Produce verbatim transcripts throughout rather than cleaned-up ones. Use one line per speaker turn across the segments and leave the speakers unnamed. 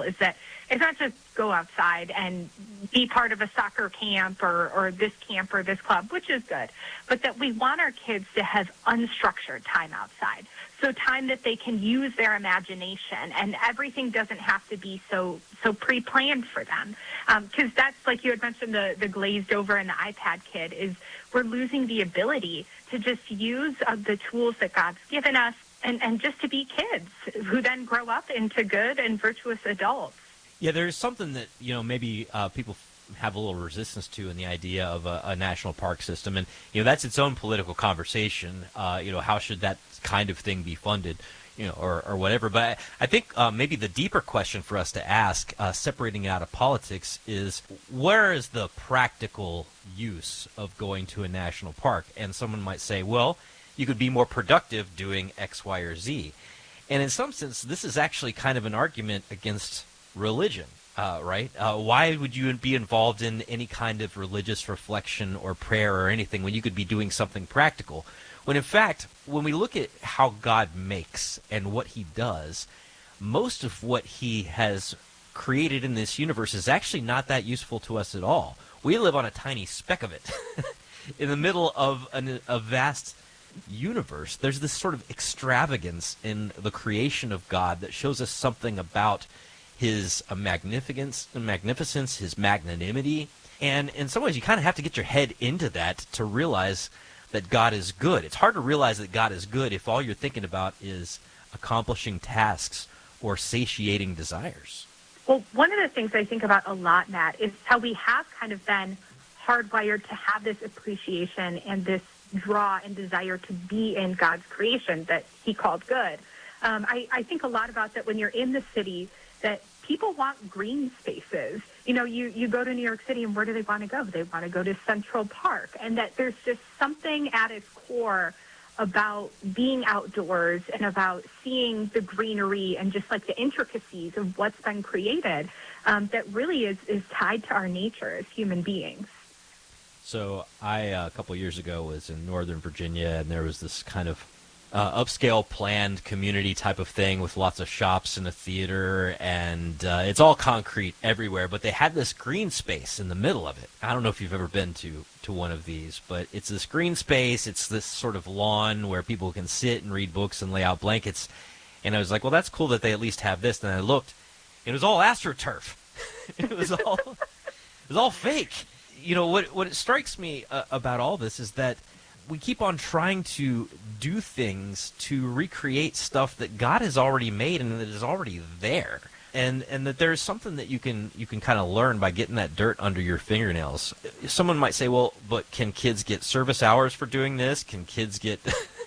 is that it's not just go outside and be part of a soccer camp or, or this camp or this club, which is good, but that we want our kids to have unstructured time outside. So time that they can use their imagination, and everything doesn't have to be so so pre-planned for them. Because um, that's, like you had mentioned, the, the glazed over and the iPad kid, is we're losing the ability to just use uh, the tools that God's given us and, and just to be kids who then grow up into good and virtuous adults.
Yeah, there's something that, you know, maybe uh, people have a little resistance to in the idea of a, a national park system. And, you know, that's its own political conversation. Uh, you know, how should that kind of thing be funded, you know, or, or whatever. But I, I think uh, maybe the deeper question for us to ask, uh, separating it out of politics, is where is the practical use of going to a national park? And someone might say, well, you could be more productive doing X, Y, or Z. And in some sense, this is actually kind of an argument against religion. Uh, right? Uh, why would you be involved in any kind of religious reflection or prayer or anything when you could be doing something practical? When in fact, when we look at how God makes and what he does, most of what he has created in this universe is actually not that useful to us at all. We live on a tiny speck of it in the middle of an, a vast universe. There's this sort of extravagance in the creation of God that shows us something about his uh, magnificence, magnificence, his magnanimity. And in some ways, you kind of have to get your head into that to realize that God is good. It's hard to realize that God is good if all you're thinking about is accomplishing tasks or satiating desires.
Well, one of the things I think about a lot, Matt, is how we have kind of been hardwired to have this appreciation and this draw and desire to be in God's creation that he called good. Um, I, I think a lot about that when you're in the city, that people want green spaces. You know, you, you go to New York City, and where do they want to go? They want to go to Central Park. And that there's just something at its core about being outdoors and about seeing the greenery and just like the intricacies of what's been created um, that really is, is tied to our nature as human beings.
So I, uh, a couple of years ago, was in Northern Virginia, and there was this kind of Uh, upscale planned community type of thing with lots of shops and a theater, and uh, it's all concrete everywhere, but they had this green space in the middle of it. I don't know if you've ever been to, to one of these, but it's this green space, it's this sort of lawn where people can sit and read books and lay out blankets, and I was like, well, that's cool that they at least have this, and I looked, and it was all AstroTurf. it was all it was all fake. You know, what, what strikes me uh, about all this is that we keep on trying to do things to recreate stuff that God has already made and that is already there. And and that there's something that you can you can kind of learn by getting that dirt under your fingernails. Someone might say, well, but can kids get service hours for doing this? Can kids get,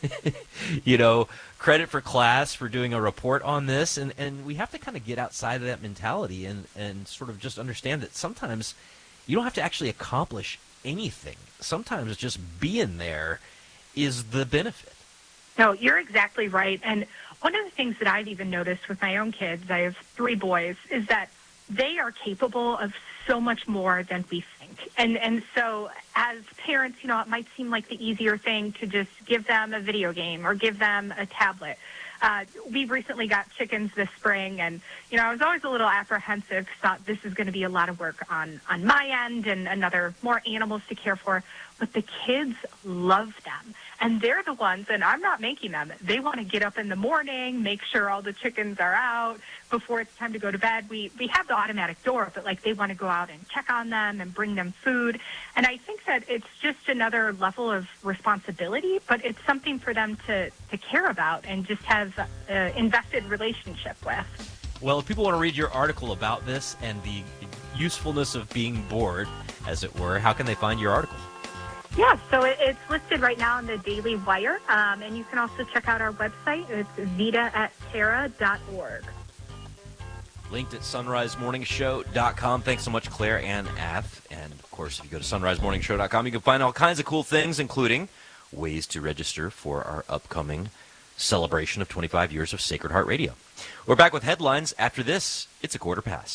you know, credit for class for doing a report on this? And and we have to kind of get outside of that mentality and, and sort of just understand that sometimes you don't have to actually accomplish anything. Sometimes just being there is the benefit.
No, you're exactly right. And one of the things that I've even noticed with my own kids, I have three boys, is that they are capable of so much more than we think. And and so as parents, you know, it might seem like the easier thing to just give them a video game or give them a tablet. Uh, we recently got chickens this spring, and, you know, I was always a little apprehensive, thought this is going to be a lot of work on, on my end and another more animals to care for. But the kids love them, and they're the ones, and I'm not making them. They want to get up in the morning, make sure all the chickens are out before it's time to go to bed. We we have the automatic door, but, like, they want to go out and check on them and bring them food. And I think that it's just another level of responsibility, but it's something for them to, to care about and just have an invested relationship with.
Well, if people want to read your article about this and the usefulness of being bored, as it were, how can they find your article?
Yeah, so it, it's listed right now in the Daily Wire, um, and you can also check out our website. It's vita at terra dot org.
Linked at sunrise morning show dot com. Thanks so much, Claire Ann Ath. And, of course, if you go to sunrise morning show dot com, you can find all kinds of cool things, including ways to register for our upcoming celebration of twenty-five years of Sacred Heart Radio. We're back with headlines. After this, it's a quarter past.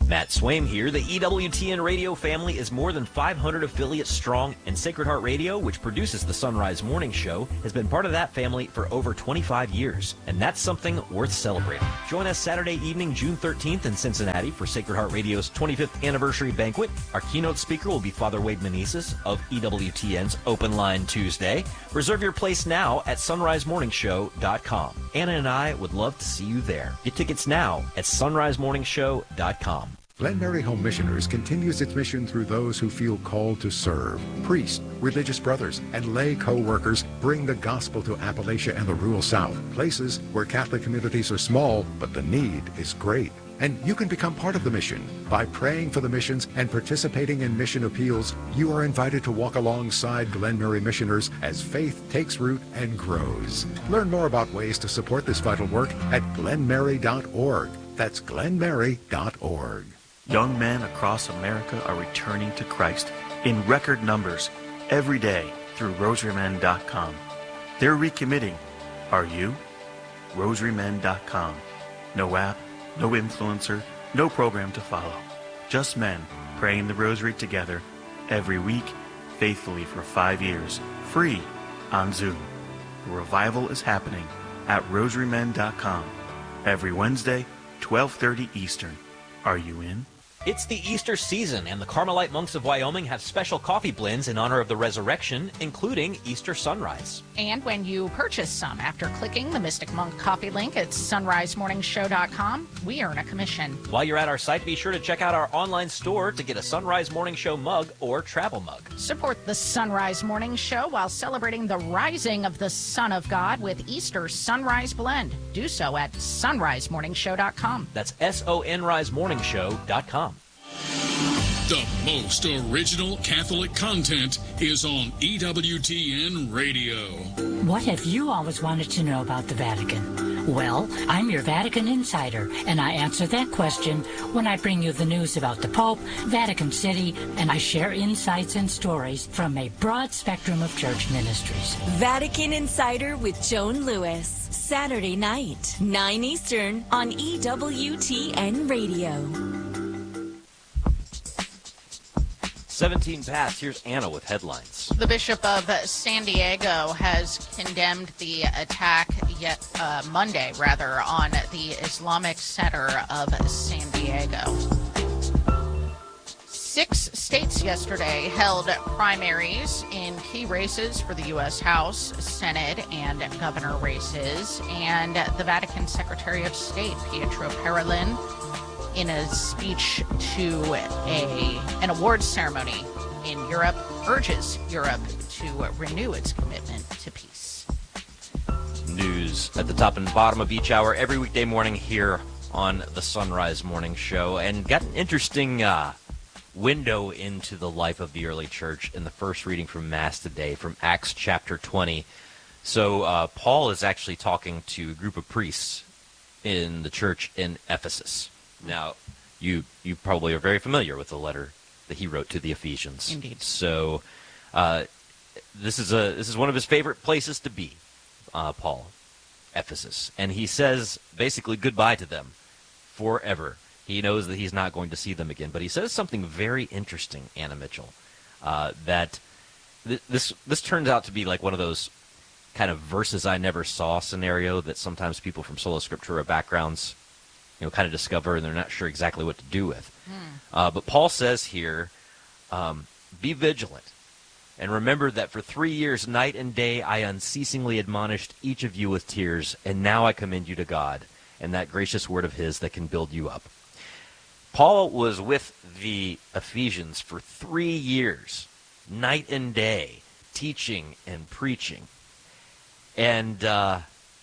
Matt Swaim here. The E W T N radio family is more than five hundred affiliates strong, and Sacred Heart Radio, which produces the Sunrise Morning Show, has been part of that family for over twenty-five years, and that's something worth celebrating. Join us Saturday evening, June thirteenth in Cincinnati for Sacred Heart Radio's twenty-fifth anniversary banquet. Our keynote speaker will be Father Wade Meneses of E W T N's Open Line Tuesday. Reserve your place now at sunrise morning show dot com. Anna and I would love to see you there. Get tickets now at sunrise morning show dot com.
Glen Mary Home Missioners continues its mission through those who feel called to serve. Priests, religious brothers, and lay co-workers bring the gospel to Appalachia and the rural South, places where Catholic communities are small, but the need is great. And you can become part of the mission. By praying for the missions and participating in mission appeals, you are invited to walk alongside Glen Mary missioners as faith takes root and grows. Learn more about ways to support this vital work at glen mary dot org. That's glen mary dot org.
Young men across America are returning to Christ in record numbers every day through rosary men dot com. They're recommitting. Are you? rosary men dot com. No app, no influencer, no program to follow. Just men praying the rosary together every week, faithfully for five years, free on Zoom. The revival is happening at rosary men dot com every Wednesday, twelve thirty Eastern. Are you in?
It's the Easter season, and the Carmelite monks of Wyoming have special coffee blends in honor of the resurrection, including Easter Sunrise.
And when you purchase some after clicking the Mystic Monk coffee link at sunrise morning show dot com, we earn a commission.
While you're at our site, be sure to check out our online store to get a Sunrise Morning Show mug or travel mug.
Support the Sunrise Morning Show while celebrating the rising of the Son of God with Easter Sunrise Blend. Do so at sunrise morning show dot com.
That's S O N rise morning show dot com.
The most original Catholic content is on E W T N Radio.
What have you always wanted to know about the Vatican? Well, I'm your Vatican insider, and I answer that question when I bring you the news about the Pope, Vatican City, and I share insights and stories from a broad spectrum of church ministries.
Vatican Insider with Joan Lewis, Saturday night, nine Eastern on E W T N Radio.
seventeen past. Here's Anna with headlines.
The Bishop of San Diego has condemned the attack yet uh, Monday, rather, on the Islamic Center of San Diego. Six states yesterday held primaries in key races for the U S House, Senate, and governor races, and the Vatican Secretary of State, Pietro Parolin, in a speech to a an awards ceremony in Europe, urges Europe to renew its commitment to peace.
News at the top and bottom of each hour every weekday morning here on the Sunrise Morning Show, and got an interesting uh, window into the life of the early church in the first reading from Mass today from Acts chapter twenty. So uh, Paul is actually talking to a group of priests in the church in Ephesus. Now, you you probably are very familiar with the letter that he wrote to the Ephesians.
Indeed.
So, uh, this is a this is one of his favorite places to be, uh, Paul, Ephesus, and he says basically goodbye to them forever. He knows that he's not going to see them again, but he says something very interesting, Anna Mitchell, uh, that th- this this turns out to be like one of those kind of verses I never saw scenario that sometimes people from Sola Scriptura backgrounds, you know, kind of discover and they're not sure exactly what to do with. Mm. Uh, but Paul says here, um, be vigilant and remember that for three years, night and day, I unceasingly admonished each of you with tears, and now I commend you to God and that gracious word of his that can build you up. Paul was with the Ephesians for three years, night and day, teaching and preaching. And uh,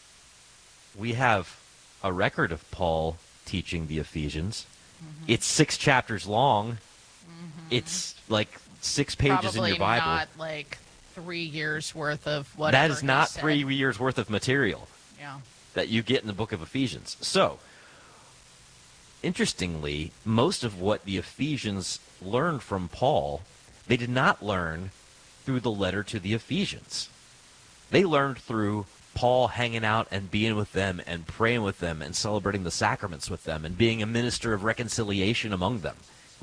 we have a record of Paul teaching the Ephesians. Mm-hmm. It's six chapters long. Mm-hmm. It's like six pages
Probably
in your Bible.
Not like three years worth of whatever.
That is not
said.
three years worth of material.
Yeah.
That you get in the book of Ephesians. So, interestingly, most of what the Ephesians learned from Paul, they did not learn through the letter to the Ephesians. They learned through Paul hanging out and being with them and praying with them and celebrating the sacraments with them and being a minister of reconciliation among them.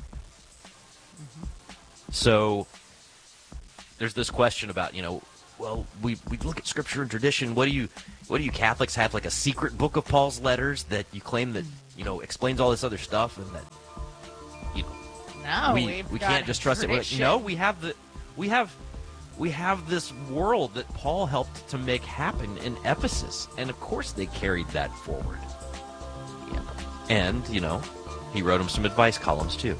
Mm-hmm. So there's this question about, you know, well, we we look at Scripture and tradition. What do you what do you Catholics have, like a secret book of Paul's letters that you claim that, you know, explains all this other stuff, and that, you know,
no,
we
we've
we
got
can't just trust
tradition.
it. No, we have the we have we have this world that Paul helped to make happen in Ephesus, and of course they carried that forward.
Yep.
And, you know, he wrote him some advice columns too.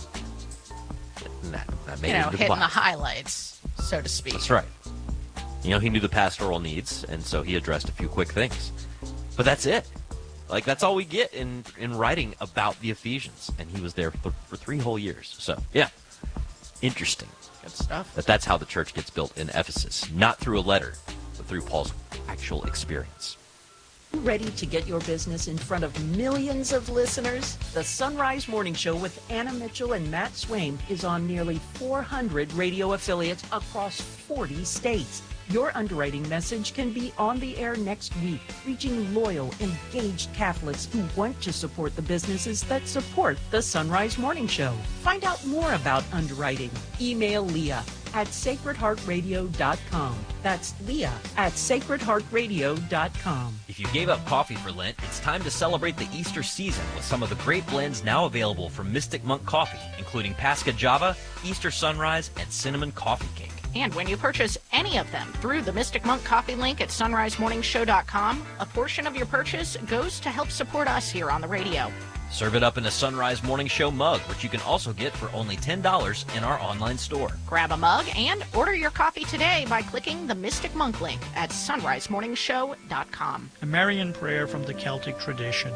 And that, that made
You
it
know,
into
hitting the
class.
highlights, so to speak.
That's right. You know, he knew the pastoral needs, and so he addressed a few quick things. But that's it. Like, that's all we get in, in writing about the Ephesians. And he was there for, for three whole years. So, yeah. Interesting.
Good stuff.
That that's how the church gets built in Ephesus. Not through a letter, but through Paul's actual experience.
Ready to get your business in front of millions of listeners? The Sunrise Morning Show with Anna Mitchell and Matt Swain is on nearly four hundred radio affiliates across forty states. Your underwriting message can be on the air next week, reaching loyal, engaged Catholics who want to support the businesses that support the Sunrise Morning Show. Find out more about underwriting. Email Leah at sacred heart radio dot com. That's Leah at sacred heart radio dot com.
If you gave up coffee for Lent, it's time to celebrate the Easter season with some of the great blends now available from Mystic Monk Coffee, including Pasca Java, Easter Sunrise, and Cinnamon Coffee Cake.
And when you purchase any of them through the Mystic Monk Coffee link at sunrise morning show dot com, a portion of your purchase goes to help support us here on the radio.
Serve it up in a Sunrise Morning Show mug, which you can also get for only ten dollars in our online store.
Grab a mug and order your coffee today by clicking the Mystic Monk link at sunrise morning show dot com.
A Marian prayer from the Celtic tradition.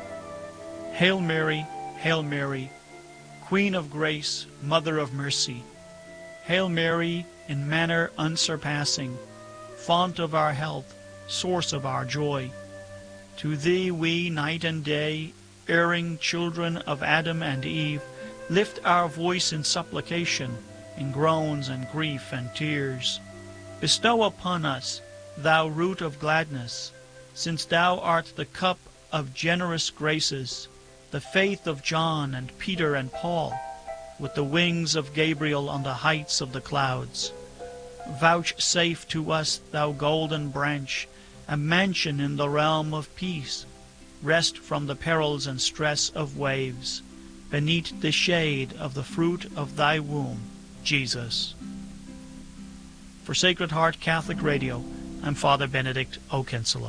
Hail Mary, Hail Mary, Queen of Grace, Mother of Mercy. Hail Mary, in manner unsurpassing, font of our health, source of our joy. To thee we, night and day, erring children of Adam and Eve, lift our voice in supplication, in groans and grief and tears. Bestow upon us, thou root of gladness, since thou art the cup of generous graces, the faith of John and Peter and Paul, with the wings of Gabriel on the heights of the clouds. Vouchsafe to us, thou golden branch, a mansion in the realm of peace, rest from the perils and stress of waves, beneath the shade of the fruit of thy womb, Jesus. For Sacred Heart Catholic Radio, I'm Father Benedict O'Kinsella.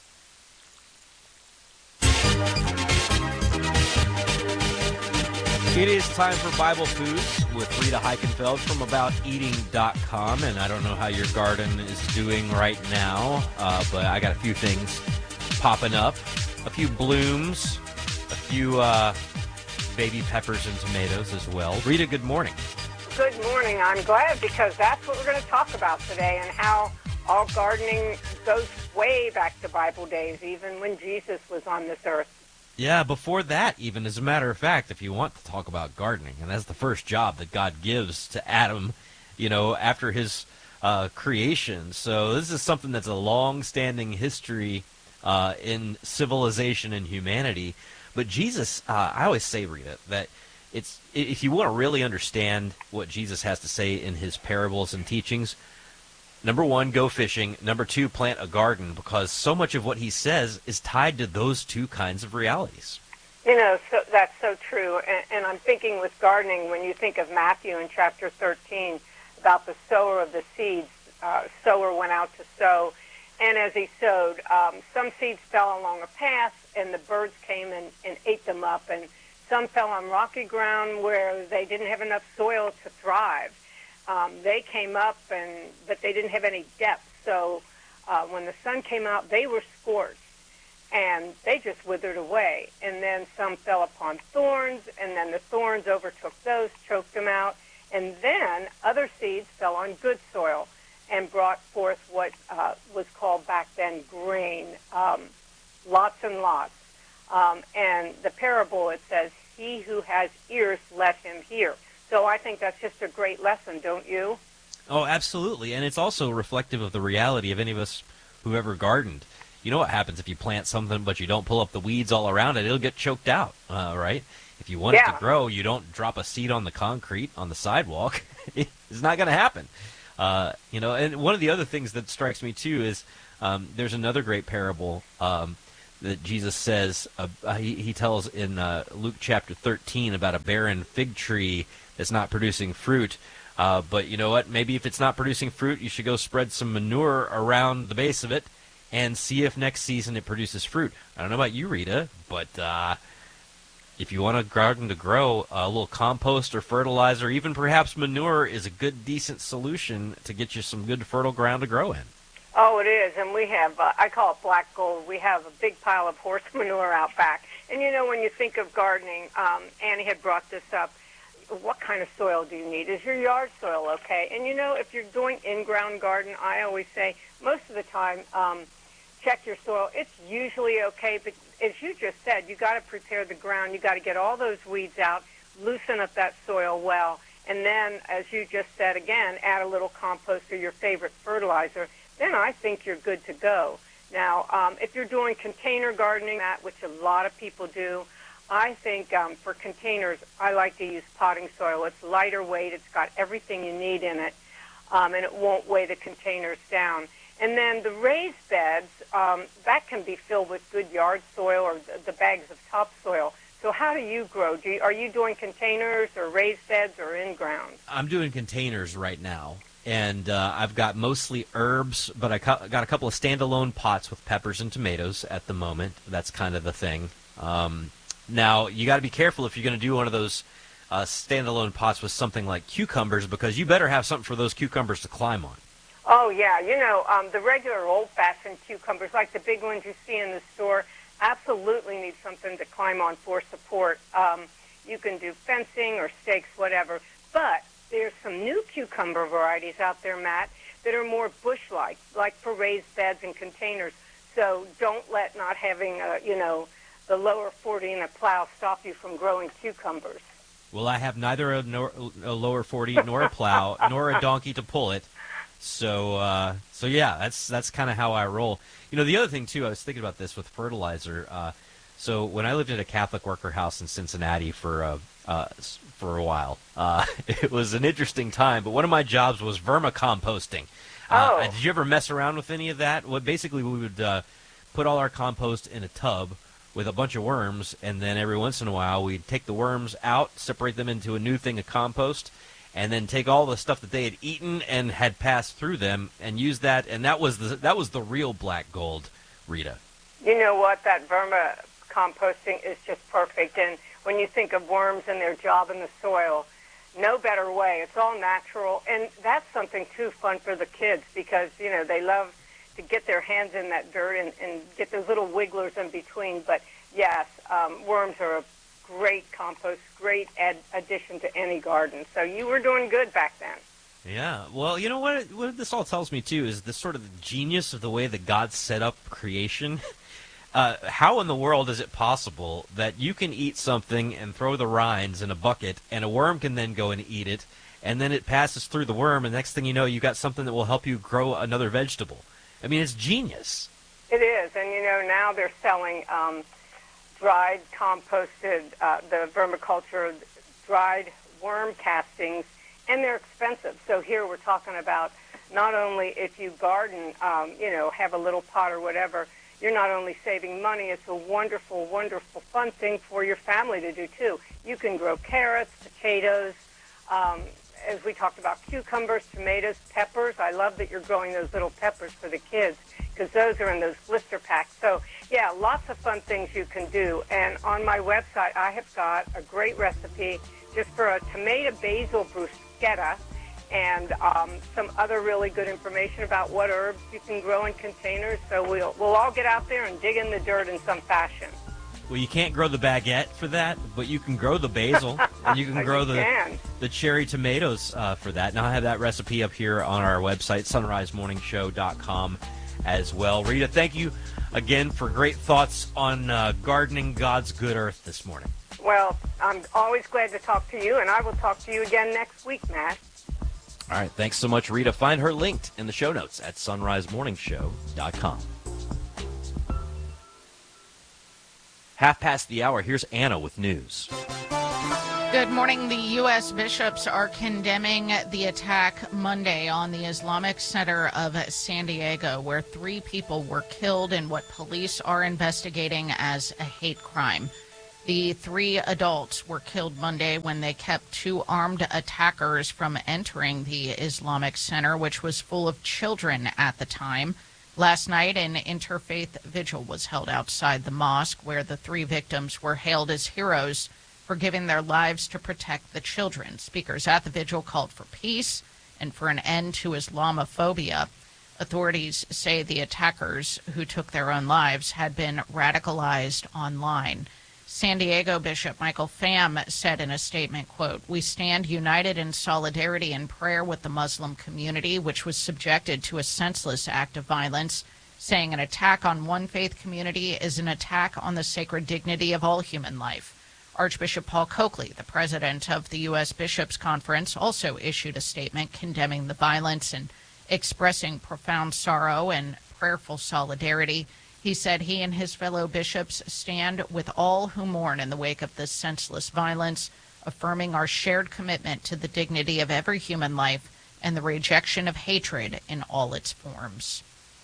It is time for Bible Foods with Rita Heichenfeld from about eating dot com, and I don't know how your garden is doing right now, uh, but I got a few things popping up, a few blooms, a few uh, baby peppers and tomatoes as well. Rita, good morning.
Good morning. I'm glad, because that's what we're going to talk about today, and how all gardening goes way back to Bible days, even when Jesus was on this earth.
Yeah, before that, even, as a matter of fact, if you want to talk about gardening, and that's the first job that God gives to Adam, you know, after his uh, creation. So this is something that's a long-standing history uh, in civilization and humanity. But Jesus, uh, I always say, Rita, that it's if you want to really understand what Jesus has to say in his parables and teachings, number one, go fishing. Number two, plant a garden, because so much of what he says is tied to those two kinds of realities.
You know, so that's so true. And, and I'm thinking with gardening, when you think of Matthew in chapter thirteen, about the sower of the seeds, uh, sower went out to sow, and as he sowed, um, some seeds fell along a path, and the birds came and, and ate them up, and some fell on rocky ground where they didn't have enough soil to thrive. Um, they came up, and but they didn't have any depth. So uh, when the sun came out, they were scorched, and they just withered away. And then some fell upon thorns, and then the thorns overtook those, choked them out. And then other seeds fell on good soil and brought forth what uh, was called back then grain, um, lots and lots. Um, and the parable, it says, "He who has ears, let him hear." So I think that's just a great lesson, don't you?
Oh, absolutely. And it's also reflective of the reality of any of us whoever gardened. You know what happens if you plant something but you don't pull up the weeds all around it? It'll get choked out, uh, right? If you want yeah. it to grow, you don't drop a seed on the concrete on the sidewalk. It's not going to happen. Uh, you know, and one of the other things that strikes me too is um, there's another great parable um, that Jesus says. Uh, he, he tells in uh, Luke chapter thirteen about a barren fig tree that's not producing fruit. Uh, but you know what? Maybe if it's not producing fruit, you should go spread some manure around the base of it and see if next season it produces fruit. I don't know about you, Rita, but uh, if you want a garden to grow, a little compost or fertilizer, even perhaps manure, is a good, decent solution to get you some good fertile ground to grow in.
Oh, it is, and we have, uh, I call it black gold. We have a big pile of horse manure out back. And, you know, when you think of gardening, um, Annie had brought this up, what kind of soil do you need? Is your yard soil okay? And, you know, if you're doing in-ground garden, I always say most of the time, um, check your soil. It's usually okay, but as you just said, you got to prepare the ground. You got to get all those weeds out, loosen up that soil well, and then, as you just said again, add a little compost or your favorite fertilizer. Then I think you're good to go. Now, um, if you're doing container gardening, that which a lot of people do, I think um, for containers, I like to use potting soil. It's lighter weight. It's got everything you need in it, um, and it won't weigh the containers down. And then the raised beds, um, that can be filled with good yard soil or the, the bags of topsoil. So how do you grow? Do you, are you doing containers or raised beds or in-ground?
I'm doing containers right now. And uh, I've got mostly herbs, but I got a couple of standalone pots with peppers and tomatoes at the moment. That's kind of the thing. Um, now, you got to be careful if you're going to do one of those uh, standalone pots with something like cucumbers, because you better have something for those cucumbers to climb on.
Oh, yeah. You know, um, the regular old-fashioned cucumbers, like the big ones you see in the store, absolutely need something to climb on for support. Um, you can do fencing or stakes, whatever. But there's some new cucumber varieties out there, Matt, that are more bush-like, like for raised beds and containers. So don't let not having, uh, you know, the lower forty and a plow stop you from growing cucumbers.
Well, I have neither a, nor, a lower forty nor a plow nor a donkey to pull it. So, uh, so yeah, that's that's kind of how I roll. You know, the other thing, too, I was thinking about this with fertilizer. Uh, so when I lived in a Catholic worker house in Cincinnati for uh, uh, for a while, uh, it was an interesting time. But one of my jobs was vermicomposting. Uh,
oh.
Did you ever mess around with any of that? Well, basically, we would uh, put all our compost in a tub with a bunch of worms, and then every once in a while we'd take the worms out, separate them into a new thing of compost, and then take all the stuff that they had eaten and had passed through them and use that, and that was the that was the real black gold, Rita.
You know what? That vermicomposting is just perfect. And when you think of worms and their job in the soil, no better way. It's all natural, and that's something too fun for the kids because you know they love to get their hands in that dirt and, and get those little wigglers in between. But yes, um, worms are a great compost, great ad- addition to any garden. So you were doing good back then.
Yeah. Well, you know what, what this all tells me, too, is this sort of the genius of the way that God set up creation. Uh, how in the world is it possible that you can eat something and throw the rinds in a bucket and a worm can then go and eat it, and then it passes through the worm, and next thing you know, you got something that will help you grow another vegetable? I mean, it's genius.
It is. And, you know, now they're selling um, dried, composted, uh, the vermiculture, dried worm castings, and they're expensive. So here we're talking about not only if you garden, um, you know, have a little pot or whatever, you're not only saving money, it's a wonderful, wonderful, fun thing for your family to do, too. You can grow carrots, potatoes, um, as we talked about, cucumbers, tomatoes, peppers. I love that you're growing those little peppers for the kids because those are in those blister packs. So, yeah, lots of fun things you can do. And on my website, I have got a great recipe just for a tomato basil bruschetta and um, some other really good information about what herbs you can grow in containers. So we'll, we'll all get out there and dig in the dirt in some fashion.
Well, you can't grow the baguette for that, but you can grow the basil, and you can grow
you
the
can.
the cherry tomatoes uh, for that. Now I have that recipe up here on our website, sunrise morning show dot com, as well. Rita, thank you again for great thoughts on uh, gardening God's good earth this morning.
Well, I'm always glad to talk to you, and I will talk to you again next week, Matt.
All right. Thanks so much, Rita. Find her linked in the show notes at sunrise morning show dot com. Half past the hour, here's Anna with news.
Good morning. The U S bishops are condemning the attack Monday on the Islamic Center of San Diego, where three people were killed in what police are investigating as a hate crime. The three adults were killed Monday when they kept two armed attackers from entering the Islamic Center, which was full of children at the time. Last night, an interfaith vigil was held outside the mosque, where the three victims were hailed as heroes for giving their lives to protect the children. Speakers at the vigil called for peace and for an end to Islamophobia. Authorities say the attackers, who took their own lives, had been radicalized online. San Diego Bishop Michael Pham said in a statement, quote, "We stand united in solidarity and prayer with the Muslim community, which was subjected to a senseless act of violence, saying an attack on one faith community is an attack on the sacred dignity of all human life." Archbishop Paul Coakley, the president of the U S Bishops' Conference, also issued a statement condemning the violence and expressing profound sorrow and prayerful solidarity. He said he and his fellow bishops stand with all who mourn in the wake of this senseless violence, affirming our shared commitment to the dignity of every human life and the rejection of hatred in all its forms.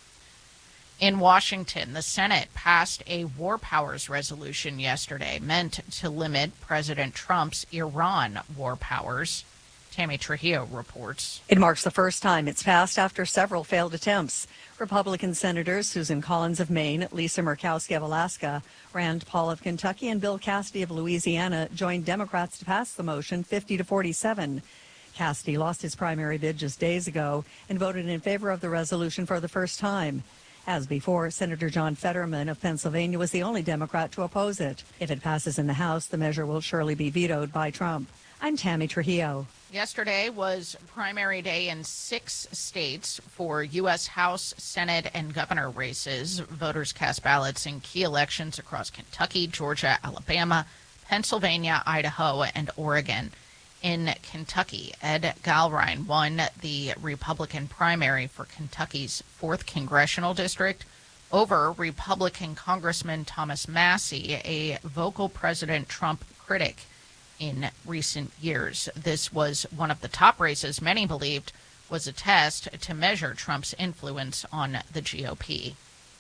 In Washington, the Senate passed a war powers resolution yesterday meant to limit President Trump's Iran war powers. Tammy Trujillo reports.
It marks the first time it's passed after several failed attempts. Republican Senators Susan Collins of Maine, Lisa Murkowski of Alaska, Rand Paul of Kentucky, and Bill Cassidy of Louisiana joined Democrats to pass the motion fifty to forty-seven. Cassidy lost his primary bid just days ago and voted in favor of the resolution for the first time. As before, Senator John Fetterman of Pennsylvania was the only Democrat to oppose it. If it passes in the House, the measure will surely be vetoed by Trump. I'm Tammy Trujillo.
Yesterday was primary day in six states for U S House, Senate, and governor races. Voters cast ballots in key elections across Kentucky, Georgia, Alabama, Pennsylvania, Idaho, and Oregon. In Kentucky, Ed Galrein won the Republican primary for Kentucky's fourth congressional district over Republican Congressman Thomas Massie, a vocal President Trump critic in recent years. This was one of the top races many believed was a test to measure Trump's influence on the G O P.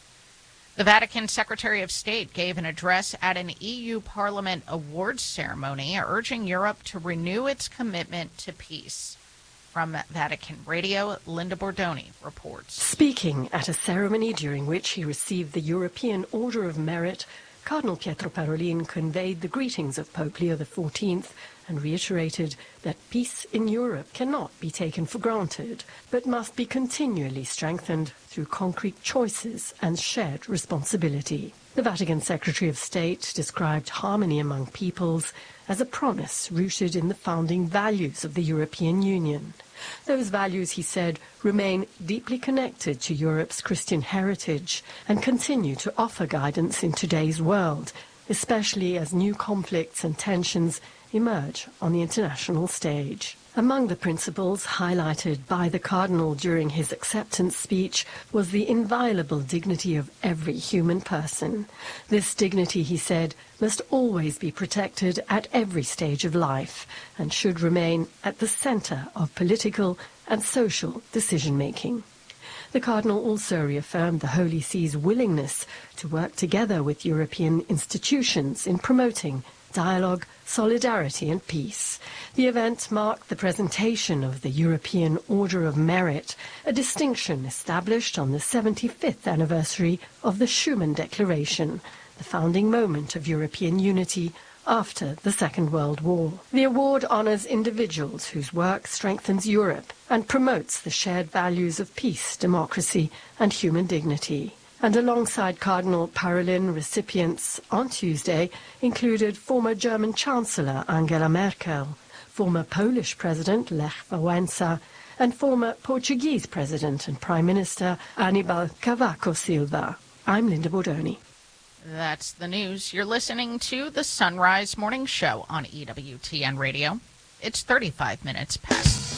The Vatican Secretary of State gave an address at an E U Parliament awards ceremony, urging Europe to renew its commitment to peace. From Vatican Radio, Linda Bordoni reports.
Speaking at a ceremony during which he received the European Order of Merit, Cardinal Pietro Parolin conveyed the greetings of Pope Leo the fourteenth and reiterated that peace in Europe cannot be taken for granted, but must be continually strengthened through concrete choices and shared responsibility. The Vatican Secretary of State described harmony among peoples as a promise rooted in the founding values of the European Union. Those values, he said, remain deeply connected to Europe's Christian heritage and continue to offer guidance in today's world, especially as new conflicts and tensions emerge on the international stage. Among the principles highlighted by the Cardinal during his acceptance speech was the inviolable dignity of every human person. This dignity, he said, must always be protected at every stage of life and should remain at the center of political and social decision-making. The Cardinal also reaffirmed the Holy See's willingness to work together with European institutions in promoting dialogue, solidarity and peace. The event marked the presentation of the European Order of Merit, a distinction established on the seventy-fifth anniversary of the Schuman Declaration, the founding moment of European unity after the Second World War. The award honors individuals whose work strengthens Europe and promotes the shared values of peace, democracy and human dignity. And alongside Cardinal Parolin, recipients on Tuesday included former German Chancellor Angela Merkel, former Polish President Lech Wałęsa, and former Portuguese President and Prime Minister Aníbal Cavaco Silva. I'm Linda Bordoni.
That's the news. You're listening to the Sunrise Morning Show on E W T N Radio. It's thirty-five minutes past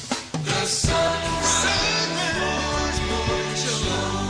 The Sunrise Morning Show.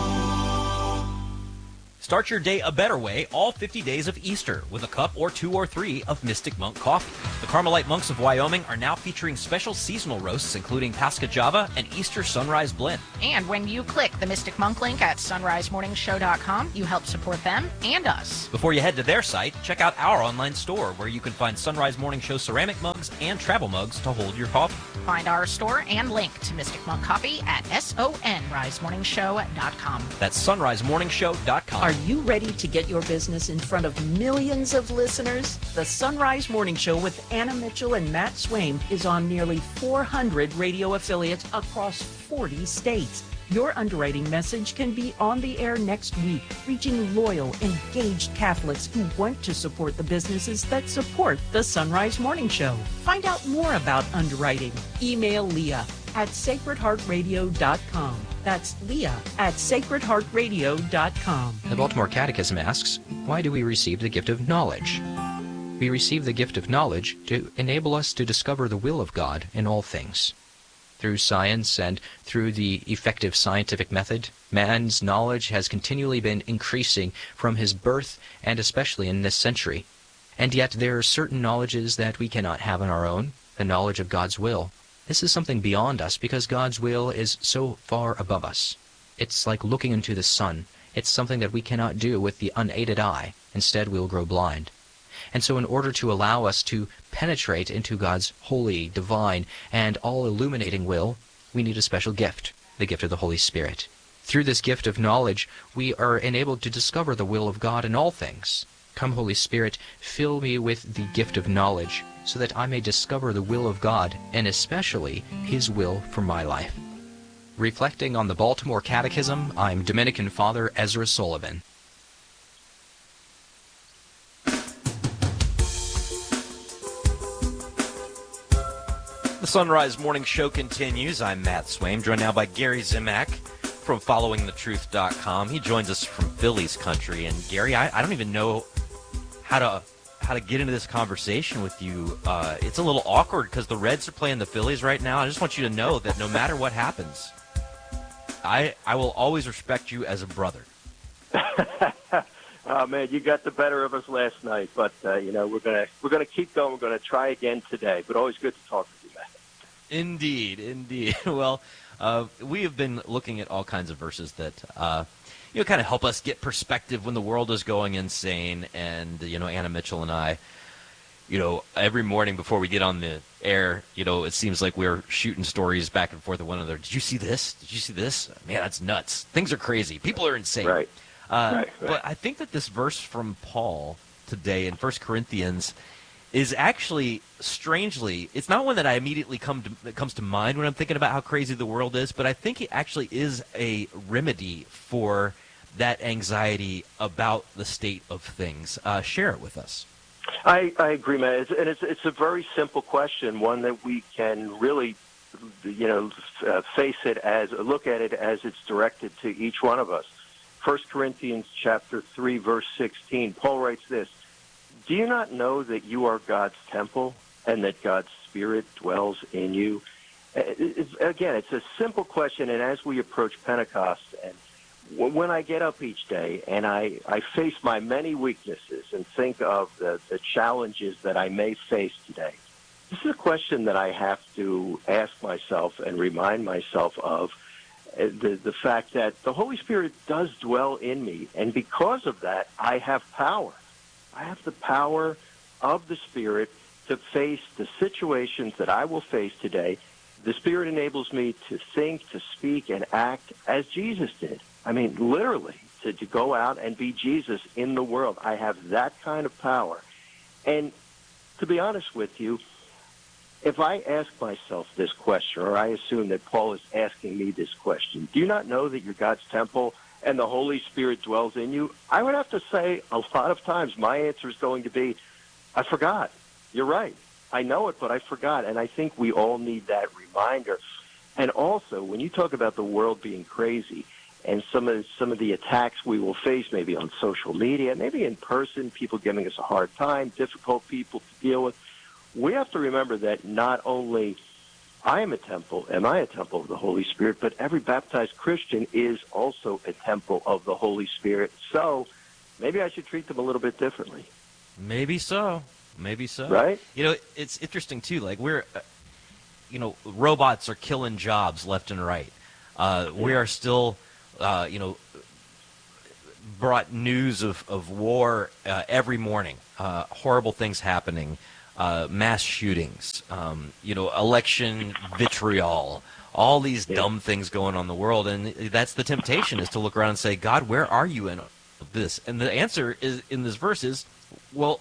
Start your day a better way all fifty days of Easter with a cup or two or three of Mystic Monk coffee. The Carmelite monks of Wyoming are now featuring special seasonal roasts, including Pasca Java and Easter Sunrise Blend.
And when you click the Mystic Monk link at sunrise morning show dot com, you help support them and us.
Before you head to their site, check out our online store where you can find Sunrise Morning Show ceramic mugs and travel mugs to hold your coffee.
Find our store and link to Mystic Monk Coffee at sunrise morning show dot com.
That's sunrise morning show dot com.
Are you ready to get your business in front of millions of listeners? The Sunrise Morning Show with Anna Mitchell and Matt Swaim is on nearly four hundred radio affiliates across forty states. Your underwriting message can be on the air next week, reaching loyal, engaged Catholics who want to support the businesses that support the Sunrise Morning Show. Find out more about underwriting. Email Leah at sacred heart radio dot com. That's Leah at sacred heart radio dot com.
The Baltimore Catechism asks, why do we receive the gift of knowledge? We receive the gift of knowledge to enable us to discover the will of God in all things. Through science and through the effective scientific method, man's knowledge has continually been increasing from his birth and especially in this century. And yet there are certain knowledges that we cannot have on our own, the knowledge of God's will. This is something beyond us because God's will is so far above us. It's like looking into the sun. It's something that we cannot do with the unaided eye. Instead, we'll grow blind. And so in order to allow us to penetrate into God's holy, divine, and all-illuminating will, we need a special gift, the gift of the Holy Spirit. Through this gift of knowledge, we are enabled to discover the will of God in all things. Come, Holy Spirit, fill me with the gift of knowledge, so that I may discover the will of God, and especially His will for my life. Reflecting on the Baltimore Catechism, I'm Dominican Father Ezra Sullivan.
The Sunrise Morning Show continues. I'm Matt Swaim, joined now by Gary Zimak from following the truth dot com. He joins us from Phillies country. And Gary, I, I don't even know how to how to get into this conversation with you. Uh, it's a little awkward because the Reds are playing the Phillies right now. I just want you to know that no matter what happens, I I will always respect you as a brother.
Oh man, you got the better of us last night, but uh, you know we're gonna we're gonna keep going. We're gonna try again today. But always good to talk with you, Matt.
Indeed, indeed. Well, uh, we have been looking at all kinds of verses that uh, you know kind of help us get perspective when the world is going insane. And you know, Anna Mitchell and I, you know, every morning before we get on the air, you know, it seems like we're shooting stories back and forth with one another. Did you see this? Did you see this? Man, that's nuts. Things are crazy. People are insane.
Right.
Uh,
right, right.
But I think that this verse from Paul today in First Corinthians is actually, strangely, it's not one that I immediately come to, that comes to mind when I'm thinking about how crazy the world is, but I think it actually is a remedy for that anxiety about the state of things. Uh, share it with us.
I, I agree, man. It's, and it's, it's a very simple question, one that we can really, you know, uh, face it as, look at it as it's directed to each one of us. First Corinthians chapter three, verse sixteen, Paul writes this, "Do you not know that you are God's temple and that God's Spirit dwells in you?" It's, again, it's a simple question, and as we approach Pentecost, and when I get up each day and I, I face my many weaknesses and think of the, the challenges that I may face today, this is a question that I have to ask myself and remind myself of, The, the fact that the Holy Spirit does dwell in me, and because of that, I have power. I have the power of the Spirit to face the situations that I will face today. The Spirit enables me to think, to speak, and act as Jesus did. I mean, literally, to, to go out and be Jesus in the world. I have that kind of power. And to be honest with you, if I ask myself this question, or I assume that Paul is asking me this question, do you not know that you're God's temple and the Holy Spirit dwells in you? I would have to say a lot of times my answer is going to be, I forgot. You're right. I know it, but I forgot. And I think we all need that reminder. And also, when you talk about the world being crazy and some of some of the attacks we will face, maybe on social media, maybe in person, people giving us a hard time, difficult people to deal with, we have to remember that not only I am a temple. Am I a temple of the Holy Spirit? But every baptized Christian is also a temple of the Holy Spirit. So maybe I should treat them a little bit differently.
Maybe so. Maybe so.
Right?
You know, it's interesting, too. Like, we're, uh, you know, robots are killing jobs left and right. Uh, yeah. We are still, uh, you know, brought news of, of war uh, every morning. Uh, horrible things happening. Uh, mass shootings, um, you know, election vitriol, all these yeah. dumb things going on in the world. And that's the temptation, is to look around and say, God, where are you in this? And the answer is in this verse is, well,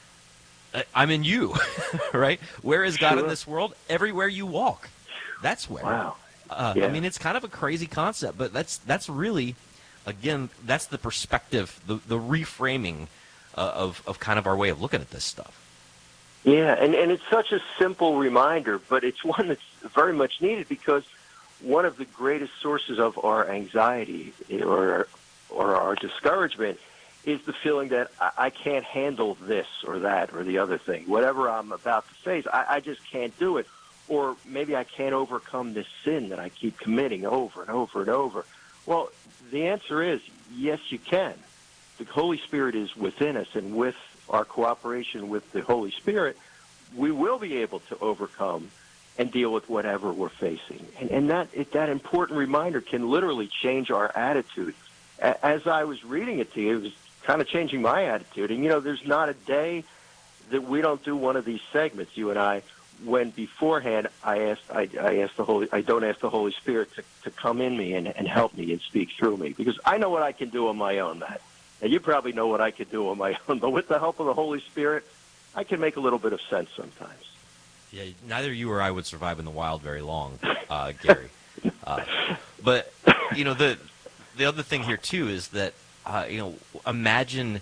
I'm in you, right? Where is God sure. in this world? Everywhere you walk. That's where.
Wow.
Uh, yeah. I mean, it's kind of a crazy concept, but that's that's really, again, that's the perspective, the, the reframing uh, of, of kind of our way of looking at this stuff.
Yeah, and, and it's such a simple reminder, but it's one that's very much needed, because one of the greatest sources of our anxiety or or our discouragement is the feeling that I, I can't handle this or that or the other thing. Whatever I'm about to face, I, I just can't do it. Or maybe I can't overcome this sin that I keep committing over and over and over. Well, the answer is yes, you can. The Holy Spirit is within us, and with our cooperation with the Holy Spirit, we will be able to overcome and deal with whatever we're facing. And, and that it, that important reminder can literally change our attitude. A, as I was reading it to you, it was kind of changing my attitude. And, you know, there's not a day that we don't do one of these segments, you and I, when beforehand I asked, I, I asked the Holy, I don't ask the Holy Spirit to, to come in me and, and help me and speak through me, because I know what I can do on my own, Matt. And you probably know what I could do on my own, but with the help of the Holy Spirit, I can make a little bit of sense sometimes.
Yeah, neither you or I would survive in the wild very long, uh, Gary. Uh, but, you know, the the other thing here, too, is that, uh, you know, imagine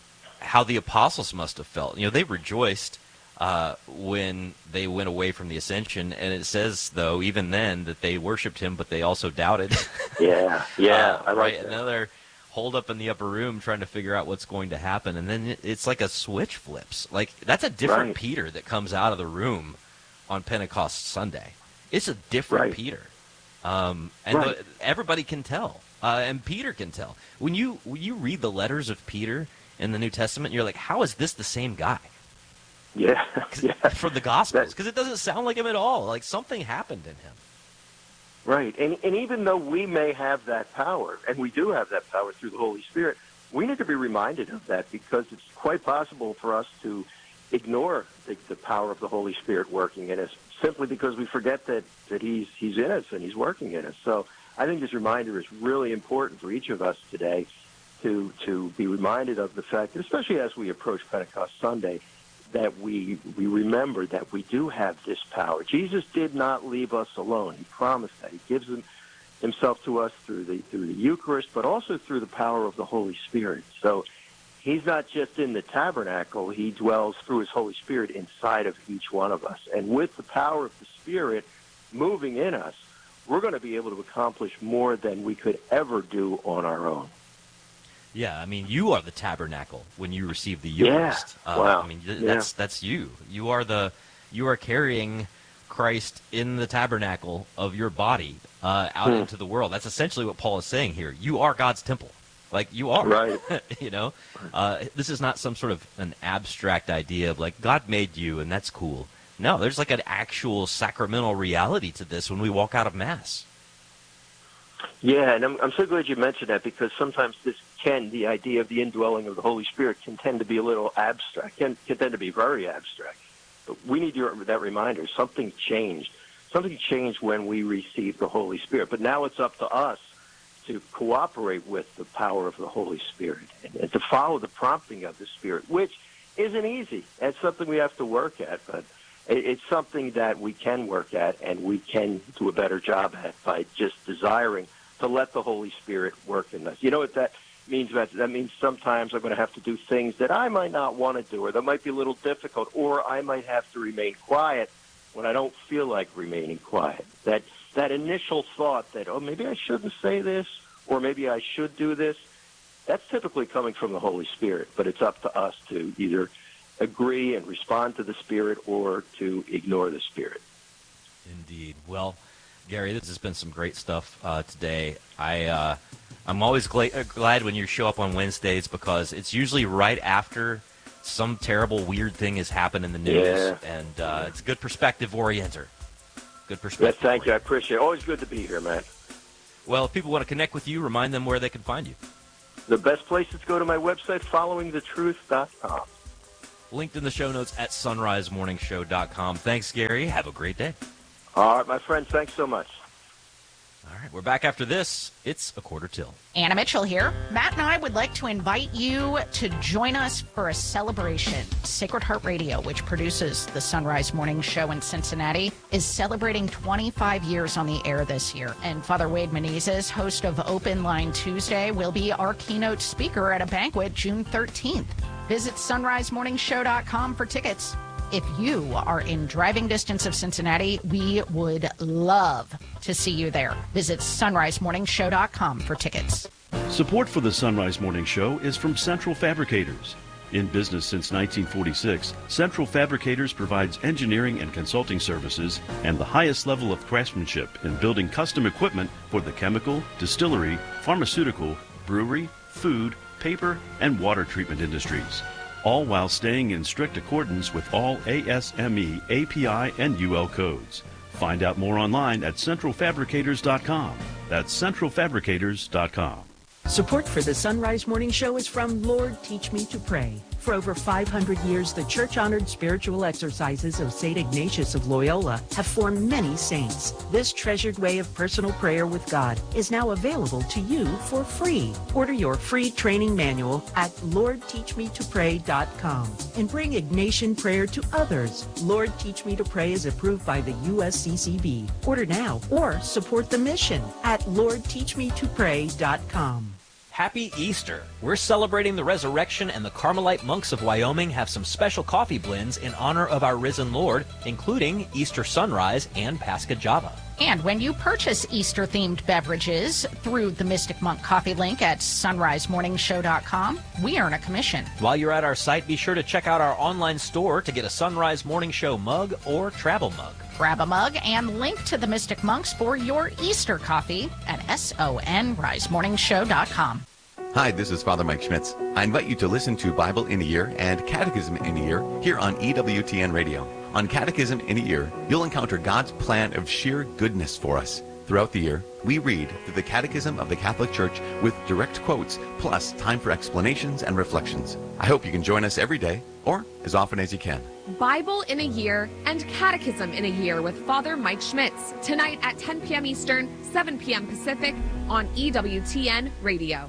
how the apostles must have felt. You know, they rejoiced uh, when they went away from the ascension, and it says, though, even then, that they worshipped him, but they also doubted.
Yeah, yeah,
uh,
I like
right?
that.
Another holed up in the upper room trying to figure out what's going to happen, and then it's like a switch flips. Like, that's a different
Right.
Peter that comes out of the room on Pentecost Sunday. It's a different
Right.
Peter, um, and
Right.
the, everybody can tell, uh, and Peter can tell. When you when you read the letters of Peter in the New Testament, you're like, how is this the same guy?
Yeah, yeah.
From the Gospels, because it doesn't sound like him at all. Like something happened in him.
Right, and and even though we may have that power, and we do have that power through the Holy Spirit, we need to be reminded of that, because it's quite possible for us to ignore the, the power of the Holy Spirit working in us, simply because we forget that, that he's he's in us and he's working in us. So I think this reminder is really important for each of us today, to to be reminded of the fact, especially as we approach Pentecost Sunday, that we we remember that we do have this power. Jesus did not leave us alone. He promised that. He gives him, himself to us through the through the Eucharist, but also through the power of the Holy Spirit. So he's not just in the tabernacle. He dwells through his Holy Spirit inside of each one of us. And with the power of the Spirit moving in us, we're going to be able to accomplish more than we could ever do on our own.
Yeah, I mean, you are the tabernacle when you receive the Eucharist.
Yeah.
Uh,
Wow.
I mean, th-
Yeah.
that's that's you. You are the you are carrying Christ in the tabernacle of your body uh, out
Hmm.
into the world. That's essentially what Paul is saying here. You are God's temple, like you are.
Right.
You know, uh, this is not some sort of an abstract idea of like God made you and that's cool. No, there's like an actual sacramental reality to this when we walk out of Mass.
Yeah, and I'm, I'm so glad you mentioned that, because sometimes this can, the idea of the indwelling of the Holy Spirit can tend to be a little abstract, can, can tend to be very abstract. But we need your, that reminder. Something changed. Something changed when we received the Holy Spirit. But now it's up to us to cooperate with the power of the Holy Spirit and, and to follow the prompting of the Spirit, which isn't easy. That's something we have to work at, but it, it's something that we can work at and we can do a better job at by just desiring to let the Holy Spirit work in us. You know what that means? That, that means sometimes I'm going to have to do things that I might not want to do, or that might be a little difficult, or I might have to remain quiet when I don't feel like remaining quiet. That that initial thought that, oh, maybe I shouldn't say this, or maybe I should do this, that's typically coming from the Holy Spirit, but it's up to us to either agree and respond to the Spirit or to ignore the Spirit.
Indeed. Well, Gary, this has been some great stuff uh, today. I, uh, I'm always gla- glad when you show up on Wednesdays because it's usually right after some terrible, weird thing has happened in the news,
Yeah.
and uh, it's a good perspective orienter. Good perspective.
Yes, thank you. I appreciate it. Always good to be here, man.
Well, if people want to connect with you, remind them where they can find you.
The best place is to go to my website, following the truth dot com.
Linked in the show notes at sunrise morning show dot com. Thanks, Gary. Have a great day.
All right, my friends. Thanks so much.
All right, we're back after this. It's a quarter till.
Anna Mitchell here. Matt and I would like to invite you to join us for a celebration. Sacred Heart Radio, which produces the Sunrise Morning Show in Cincinnati, is celebrating twenty-five years on the air this year. And Father Wade Menezes, host of Open Line Tuesday, will be our keynote speaker at a banquet June thirteenth. Visit sunrise morning show dot com for tickets. If you are in driving distance of Cincinnati, we would love to see you there. Visit sunrise morning show dot com for tickets.
Support for the Sunrise Morning Show is from Central Fabricators. In business since nineteen forty-six, Central Fabricators provides engineering and consulting services and the highest level of craftsmanship in building custom equipment for the chemical, distillery, pharmaceutical, brewery, food, paper, and water treatment industries, all while staying in strict accordance with all A S M E, A P I, and U L codes. Find out more online at central fabricators dot com. That's central fabricators dot com.
Support for the Sunrise Morning Show is from Lord Teach Me to Pray. For over five hundred years, the church-honored spiritual exercises of Saint Ignatius of Loyola have formed many saints. This treasured way of personal prayer with God is now available to you for free. Order your free training manual at lord teach me to pray dot com and bring Ignatian prayer to others. Lord Teach Me to Pray is approved by the U S C C B. Order now or support the mission at lord teach me to pray dot com.
Happy Easter! We're celebrating the resurrection, and the Carmelite monks of Wyoming have some special coffee blends in honor of our risen Lord, including Easter Sunrise and Pasca Java.
And when you purchase Easter-themed beverages through the Mystic Monk coffee link at sunrise morning show dot com, we earn a commission.
While you're at our site, be sure to check out our online store to get a Sunrise Morning Show mug or travel mug.
Grab a mug and link to the Mystic Monks for your Easter coffee at sunrise morning show dot com.
Hi, this is Father Mike Schmitz. I invite you to listen to Bible in a Year and Catechism in a Year here on E W T N Radio. On Catechism in a Year, you'll encounter God's plan of sheer goodness for us. Throughout the year, we read through the Catechism of the Catholic Church with direct quotes, plus time for explanations and reflections. I hope you can join us every day, or as often as you can.
Bible in a Year and Catechism in a Year with Father Mike Schmitz, tonight at ten p.m. Eastern, seven p.m. Pacific on E W T N Radio.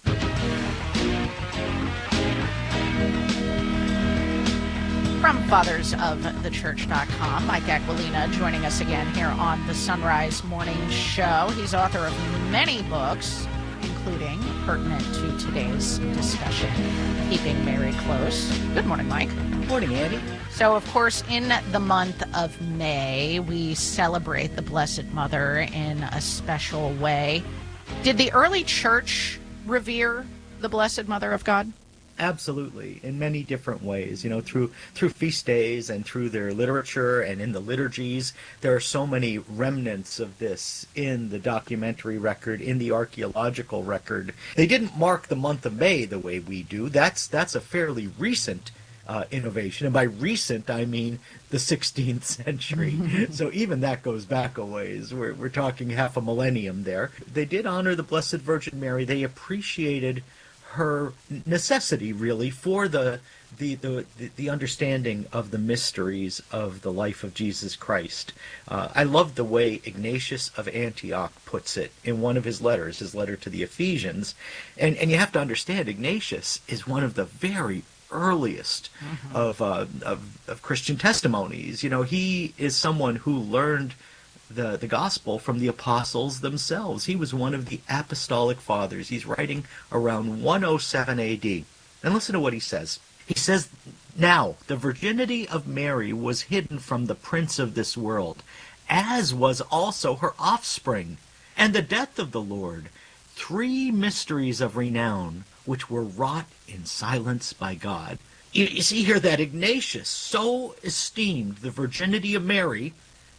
From fathers of the church dot com, Mike Aquilina joining us again here on the Sunrise Morning Show. He's author of many books, including pertinent to today's discussion, Keeping Mary Close. Good morning, Mike.
Good morning, Andy.
So, of course, in the month of May, we celebrate the Blessed Mother in a special way. Did the early church revere the Blessed Mother of God?
Absolutely, in many different ways. You know, through through feast days and through their literature and in the liturgies, there are so many remnants of this in the documentary record, in the archaeological record. They didn't mark the month of May the way we do. That's that's a fairly recent uh, innovation, and by recent I mean the sixteenth century. So even that goes back a ways. We're we're talking half a millennium there. They did honor the Blessed Virgin Mary. They appreciated her necessity, really, for the, the the the understanding of the mysteries of the life of Jesus Christ. Uh, I love the way Ignatius of Antioch puts it in one of his letters, his letter to the Ephesians. And, and you have to understand, Ignatius is one of the very earliest mm-hmm. of, uh, of of Christian testimonies. You know, he is someone who learned the the gospel from the apostles themselves. He was one of the apostolic fathers. He's writing around one oh seven A D. And listen to what he says. He says, "Now the virginity of Mary was hidden from the prince of this world, as was also her offspring, and the death of the Lord, three mysteries of renown, which were wrought in silence by God." You, you see here that Ignatius so esteemed the virginity of Mary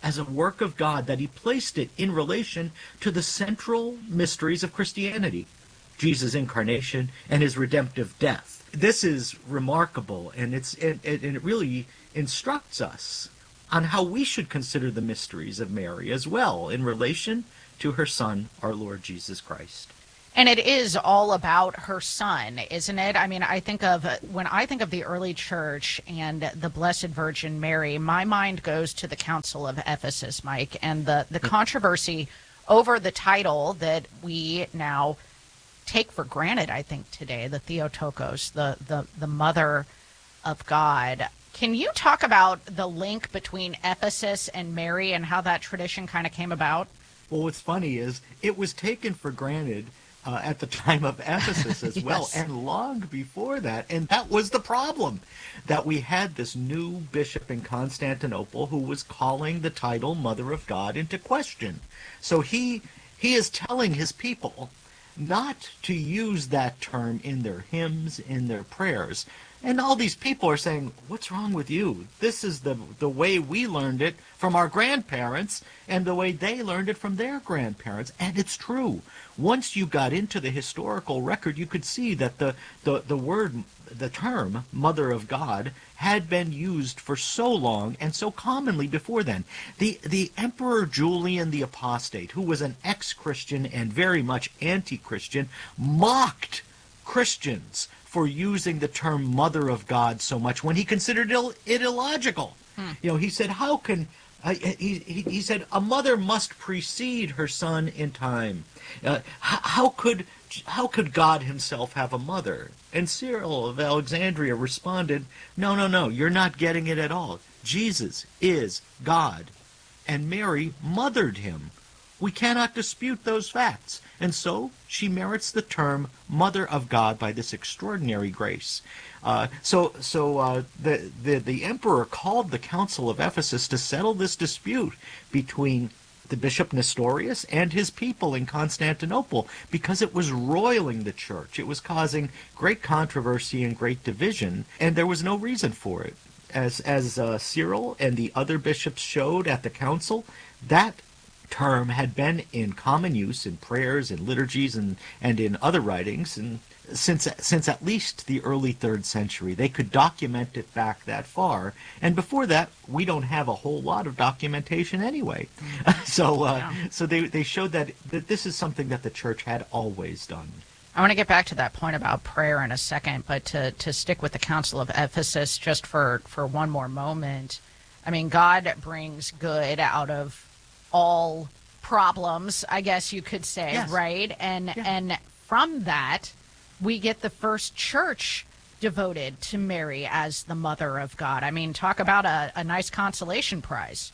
as a work of God, that he placed it in relation to the central mysteries of Christianity, Jesus' incarnation and his redemptive death. This is remarkable, and it's it, it, and it really instructs us on how we should consider the mysteries of Mary as well in relation to her son, our Lord Jesus Christ.
And it is all about her son, isn't it? I mean, I think of, when I think of the early church and the Blessed Virgin Mary, my mind goes to the Council of Ephesus, Mike, and the, the controversy over the title that we now take for granted, I think, today, the Theotokos, the, the, the Mother of God. Can you talk about the link between Ephesus and Mary and how that tradition kind of came about?
Well, what's funny is it was taken for granted uh, at the time of Ephesus as yes. well, and long before that. And that was the problem, that we had this new bishop in Constantinople who was calling the title Mother of God into question. So he he is telling his people not to use that term in their hymns, in their prayers. And all these people are saying, what's wrong with you? This is the the way we learned it from our grandparents and the way they learned it from their grandparents. And it's true. Once you got into the historical record, you could see that the, the, the word, the term, Mother of God, had been used for so long and so commonly before then. The, the Emperor Julian the Apostate, who was an ex-Christian and very much anti-Christian, mocked Christians for using the term Mother of God so much when he considered it illogical. Hmm. You know, he said, how can, uh, he, he, he said, a mother must precede her son in time. Uh, how, how could how could God himself have a mother? And Cyril of Alexandria responded, no, no, no, you're not getting it at all. Jesus is God, and Mary mothered him. We cannot dispute those facts. And so she merits the term Mother of God by this extraordinary grace. Uh, so so uh, the, the, the emperor called the Council of Ephesus to settle this dispute between the Bishop Nestorius and his people in Constantinople, because it was roiling the church. It was causing great controversy and great division, and there was no reason for it. As, as uh, Cyril and the other bishops showed at the council, that term had been in common use in prayers and liturgies and, and in other writings and since since at least the early third century. They could document it back that far, and before that we don't have a whole lot of documentation anyway. Mm-hmm. so uh, yeah. so they, they showed that, that this is something that the church had always done.
I want to get back to that point about prayer in a second, but to, to stick with the Council of Ephesus just for, for one more moment. I mean, God brings good out of all problems, I guess you could say, yes. right? And yeah. and from that, we get the first church devoted to Mary as the Mother of God. I mean, talk about a, a nice consolation prize.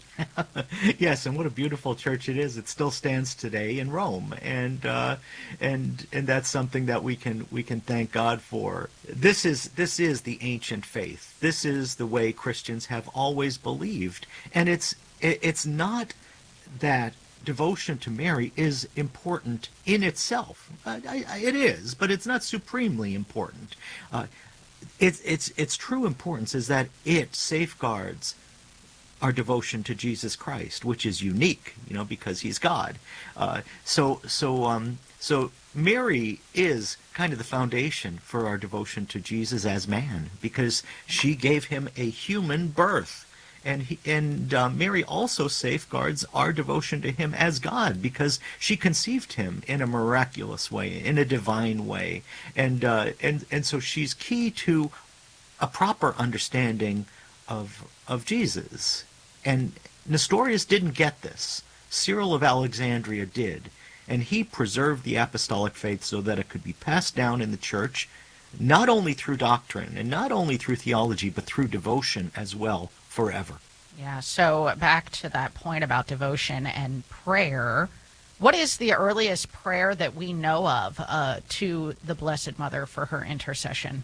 Yes, and what a beautiful church it is. It still stands today in Rome, and uh, and and that's something that we can we can thank God for. This is this is the ancient faith. This is the way Christians have always believed, and it's it, it's not that devotion to Mary is important in itself. Uh, I, I, it is, but it's not supremely important. Uh, its its its true importance is that it safeguards our devotion to Jesus Christ, which is unique, you know, because he's God. Uh, so so um so Mary is kind of the foundation for our devotion to Jesus as man, because she gave him a human birth. And he, and uh, Mary also safeguards our devotion to him as God, because she conceived him in a miraculous way, in a divine way, and uh, and and so she's key to a proper understanding of of Jesus. And Nestorius didn't get this. Cyril of Alexandria did, and he preserved the apostolic faith so that it could be passed down in the church, not only through doctrine and not only through theology, but through devotion as well. Forever.
Yeah, so back to that point about devotion and prayer, what is the earliest prayer that we know of uh, to the Blessed Mother for her intercession?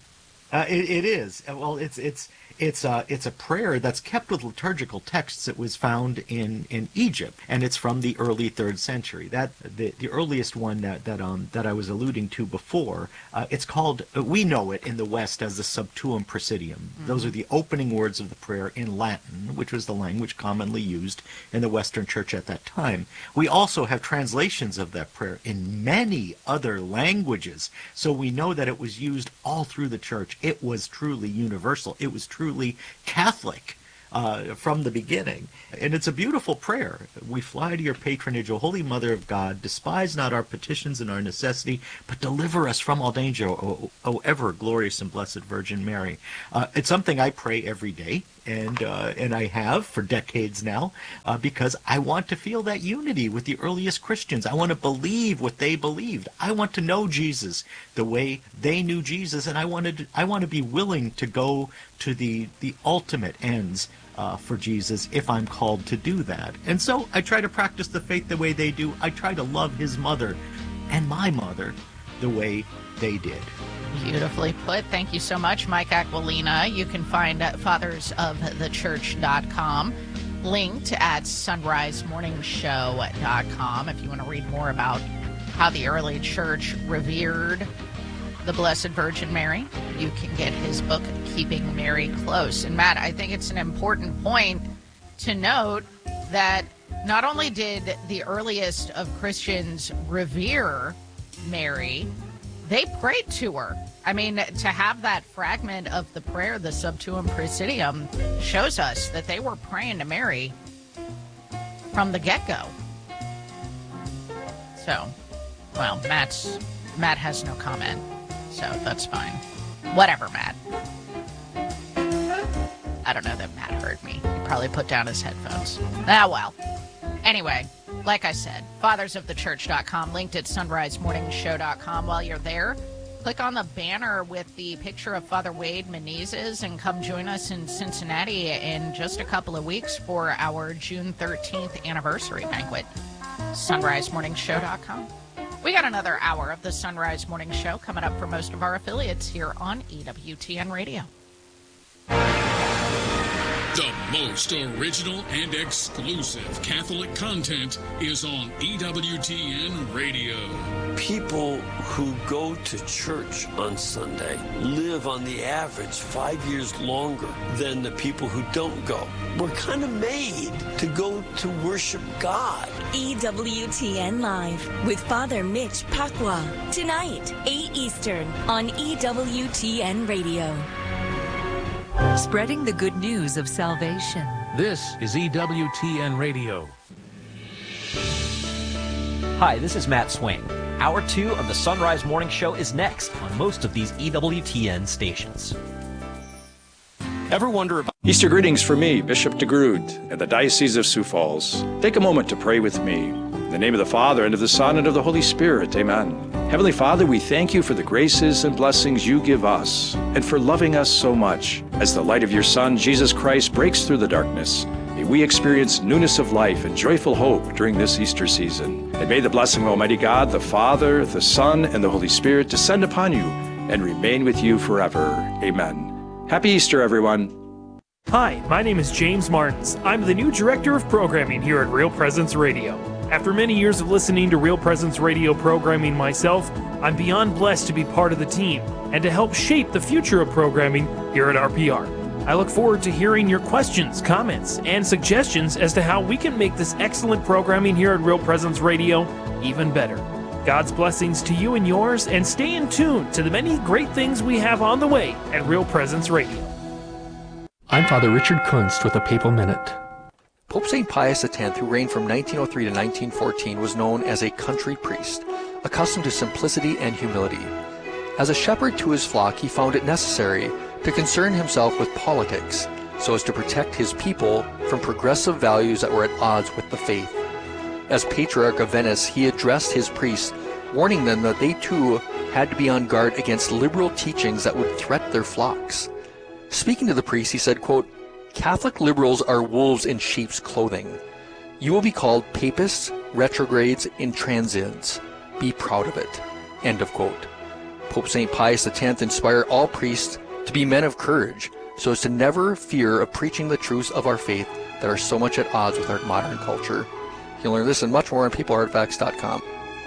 Uh, it, it is. Well, it's it's it's uh, it's a prayer that's kept with liturgical texts. It was found in, in Egypt, and it's from the early third century. That the, the earliest one that that um that I was alluding to before. Uh, it's called. Uh, we know it in the West as the Sub Tuum Praesidium. Mm-hmm. Those are the opening words of the prayer in Latin, which was the language commonly used in the Western Church at that time. We also have translations of that prayer in many other languages, so we know that it was used all through the Church. It was truly universal. It was truly Catholic uh, from the beginning. And it's a beautiful prayer. We fly to your patronage, O Holy Mother of God. Despise not our petitions and our necessity, but deliver us from all danger, O, o ever glorious and blessed Virgin Mary. Uh, it's something I pray every day. And uh, and I have for decades now, uh, because I want to feel that unity with the earliest Christians. I want to believe what they believed. I want to know Jesus the way they knew Jesus, and I wanted I want to be willing to go to the the ultimate ends uh, for Jesus if I'm called to do that. And so I try to practice the faith the way they do. I try to love his mother and my mother the way they did.
Beautifully put. Thank you so much, Mike Aquilina. You can find fathers of the church dot com linked at sunrise morning show dot com if you want to read more about how the early church revered the Blessed Virgin Mary. You can get his book, Keeping Mary Close. And Matt, I think it's an important point to note that not only did the earliest of Christians revere Mary, they prayed to her. I mean, to have that fragment of the prayer, the Sub Tuum Praesidium, shows us that they were praying to Mary from the get-go. So, well, Matt's Matt has no comment, so that's fine. Whatever, Matt. I don't know that Matt heard me. He probably put down his headphones. Ah, well. Anyway, like I said, fathers of the church dot com, linked at sunrise morning show dot com. While you're there, click on the banner with the picture of Father Wade Menezes and come join us in Cincinnati in just a couple of weeks for our June thirteenth anniversary banquet. sunrise morning show dot com. We got another hour of the Sunrise Morning Show coming up for most of our affiliates here on E W T N Radio.
The most original and exclusive Catholic content is on E W T N Radio.
People who go to church on Sunday live on the average five years longer than the people who don't go. We're kind of made to go to worship God.
E W T N Live with Father Mitch Pacwa. Tonight, eight Eastern on E W T N Radio.
Spreading the good news of salvation.
This is E W T N Radio.
Hi, this is Matt Swain. Hour two of the Sunrise Morning Show is next on most of these E W T N stations.
Ever wonder about Easter greetings for me, Bishop DeGrood, and the Diocese of Sioux Falls. Take a moment to pray with me. In the name of the Father, and of the Son, and of the Holy Spirit. Amen. Heavenly Father, we thank you for the graces and blessings you give us, and for loving us so much. As the light of your Son, Jesus Christ, breaks through the darkness, may we experience newness of life and joyful hope during this Easter season. And may the blessing of Almighty God, the Father, the Son, and the Holy Spirit descend upon you and remain with you forever. Amen. Happy Easter, everyone.
Hi, my name is James Martins. I'm the new Director of Programming here at Real Presence Radio. After many years of listening to Real Presence Radio programming myself, I'm beyond blessed to be part of the team and to help shape the future of programming here at R P R. I look forward to hearing your questions, comments, and suggestions as to how we can make this excellent programming here at Real Presence Radio even better. God's blessings to you and yours, and stay in tune to the many great things we have on the way at Real Presence Radio.
I'm Father Richard Kunst with a Papal Minute.
Pope Saint Pius the tenth, who reigned from nineteen oh three to nineteen fourteen, was known as a country priest, accustomed to simplicity and humility. As a shepherd to his flock, he found it necessary to concern himself with politics so as to protect his people from progressive values that were at odds with the faith. As Patriarch of Venice, he addressed his priests, warning them that they too had to be on guard against liberal teachings that would threaten their flocks. Speaking to the priests, he said, quote, "Catholic liberals are wolves in sheep's clothing. You will be called papists, retrogrades, intransients. Be proud of it." End of quote. Pope Saint Pius the tenth inspired all priests to be men of courage, so as to never fear of preaching the truths of our faith that are so much at odds with our modern culture. You'll learn this and much more on people artifacts dot com.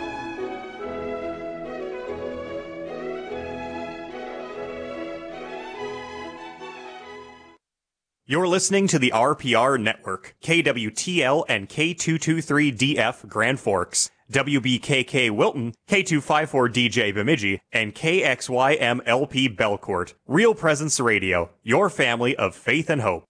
You're listening to the R P R Network, K W T L and K two twenty-three D F Grand Forks, W B K K Wilton, K two fifty-four D J Bemidji, and K X Y M L P Belcourt. Real Presence Radio, your family of faith and hope.